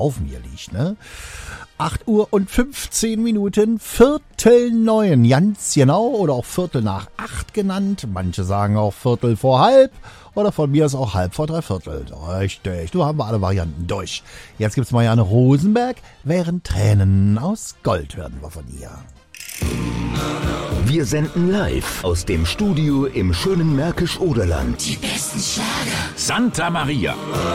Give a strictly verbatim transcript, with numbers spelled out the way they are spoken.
auf mir liegt, ne? acht Uhr und fünfzehn Minuten, Viertel neun, ganz genau, oder auch Viertel nach acht genannt. Manche sagen auch Viertel vor halb oder von mir ist auch halb vor drei Viertel. Richtig, du haben wir alle Varianten durch. Jetzt gibt's Marianne Rosenberg, während Tränen aus Gold hören wir von ihr. Wir senden live aus dem Studio im schönen Märkisch-Oderland. Die besten Schlager. Santa Maria.